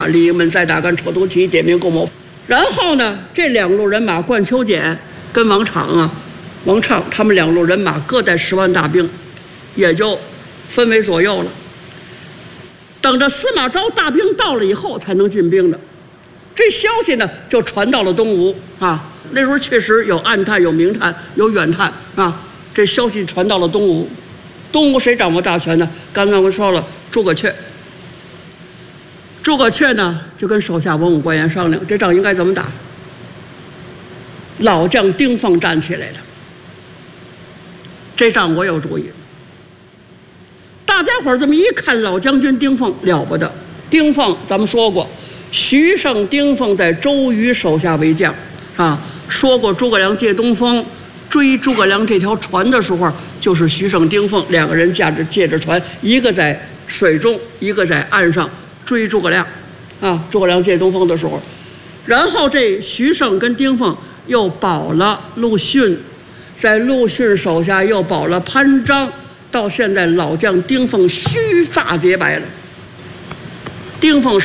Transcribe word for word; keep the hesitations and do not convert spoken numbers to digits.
李应门再打干车头旗，点名共谋。然后呢，这两路人马冠秋俭跟王昶啊、王畅他们两路人马各带十万大兵，也就分为左右了。等着司马昭大兵到了以后，才能进兵的。这消息呢，就传到了东吴啊。那时候确实有暗探、有明探、有远探啊。这消息传到了东吴，东吴谁掌握大权呢？刚刚我说了，诸葛恪。诸葛恪呢，就跟手下文武官员商量，这仗应该怎么打。老将丁奉站起来了，这仗我有主意。大家伙这么一看，老将军丁奉了不得。丁奉咱们说过，徐盛、丁奉在周瑜手下为将啊。说过诸葛亮借东风追诸葛亮这条船的时候，就是徐盛、丁奉两个人驾着借着船，一个在水中，一个在岸上追诸葛亮啊。诸葛亮借东风的时候，然后这徐盛跟丁奉又保了陆逊，在陆逊手下又保了潘璋。到现在，老将丁奉须发皆白了。丁奉